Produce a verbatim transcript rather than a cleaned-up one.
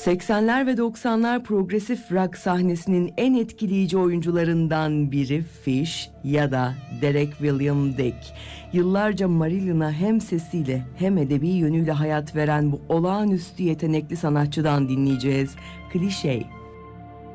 seksenler ve doksanlar progresif rock sahnesinin en etkileyici oyuncularından biri Fish ya da Derek William Dick. Yıllarca Marillion'a hem sesiyle hem edebi yönüyle hayat veren bu olağanüstü yetenekli sanatçıdan dinleyeceğiz. Klişe.